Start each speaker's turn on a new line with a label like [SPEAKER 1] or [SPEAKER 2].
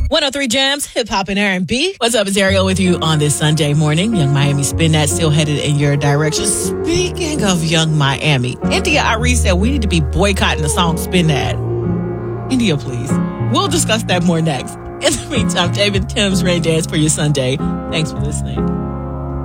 [SPEAKER 1] 103 Jams, hip hop and R&B. What's up? It's Ariel with you on this Sunday morning. Young Miami Spin That still headed in your direction. Speaking of Young Miami, India Ari said we need to be boycotting the song Spin That. India, please. We'll discuss that more next. In the meantime, David Tim's Rain Dance for your Sunday. Thanks for listening.